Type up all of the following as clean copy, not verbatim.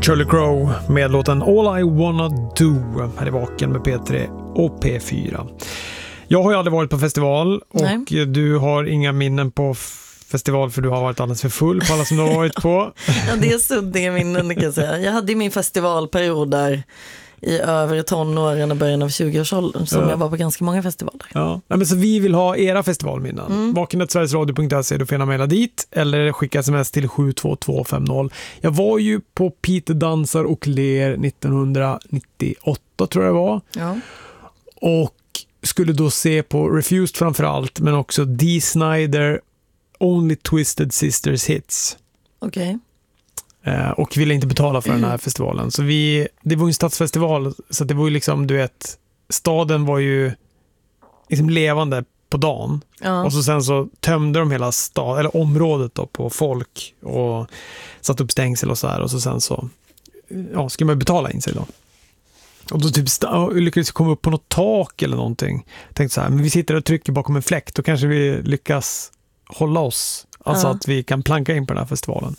Shirley Crow med låten All I Wanna Do här i Vaken med P3 och P4. Jag har ju aldrig varit på festival och Nej. Du har inga minnen på festival för du har varit alldeles för full på alla som du har varit på. Ja, det är suddiga minnen kan jag säga. Jag hade min festivalperiod där i över tonåren och början av 20-årsåldern som jag var på ganska många festivaler. Ja, men så vi vill ha era festivalminnen. Vaken@sverigesradio.se, du får gärna mejla dit eller skicka sms till 72250. Jag var ju på Peter Dansar och Ler 1998 tror jag det var. Ja. Och skulle då se på Refused framförallt, men också Dee Snider Only Twisted Sisters Hits. Okej. Och ville inte betala för den här festivalen. Så det var ju en stadsfestival, så det var ju liksom, du vet, staden var ju liksom levande på dagen. Ja. Och så sen så tömde de hela eller området då på folk och satt upp stängsel och så här. Och så sen så ska man betala in sig då. Och då typ lyckades komma upp på något tak eller någonting. Tänkte så här, men vi sitter och trycker bakom en fläkt, då kanske vi lyckas hålla oss. Alltså att vi kan planka in på den här festivalen.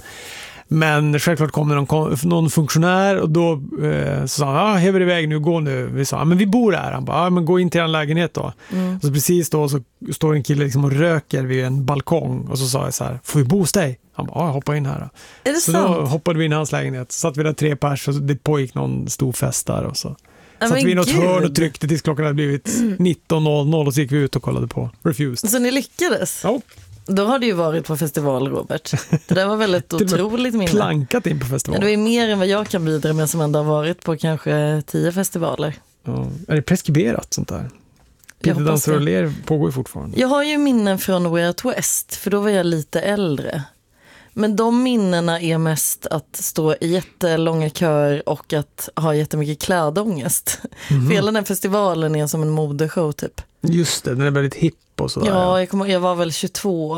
Men självklart kom det någon funktionär och då sa han, häver iväg nu, gå nu. Vi sa, men vi bor här. Han bara, men gå in till en lägenhet då. Och så precis då så står en kille liksom och röker vid en balkong. Och så sa jag så här, får vi bo hos dig? Han bara, hoppa in här då. Är det så sant? Då hoppade vi in i hans lägenhet. Satt vi där 3 pers och det pågick någon stor fest där och så. Satt vi i något hörn och tryckte tills klockan hade blivit 19.00 och så gick vi ut och kollade på Refused. Så ni lyckades? Ja. Då har du ju varit på festival, Robert. Det där var väldigt otroligt minne. Plankat in på festival. Det är mer än vad jag kan bidra med som ändå har varit på kanske 10 festivaler. Ja. Är det preskriberat sånt där? Peter Dansar och Ler pågår ju fortfarande. Jag har ju minnen från Way Out West, för då var jag lite äldre. Men de minnena är mest att stå i jättelånga kör och att ha jättemycket klädångest. För hela den festivalen är som en modeshow typ. Just det, den är väldigt hipp och sådär. Ja, jag var väl 22.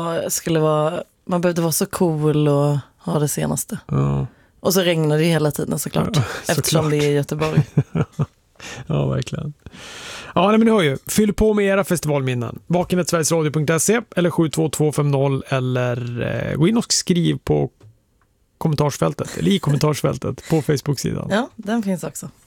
Man behövde vara så cool och ha det senaste. Ja. Och så regnade det hela tiden såklart. Eftersom det är i Göteborg. Ja, verkligen. Ja, men ni hör ju. Fyll på med era festivalminnen. Vaken@sverigesradio.se eller 72250 eller gå in och skriv på kommentarsfältet eller i kommentarsfältet på Facebook-sidan. Ja, den finns också.